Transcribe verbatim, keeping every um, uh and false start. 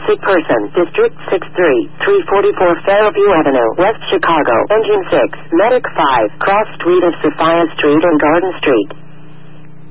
sick person, District six three, three forty-four Fairview Avenue, West Chicago, Engine six, Medic five, Cross Street of Sophia Street and Garden Street.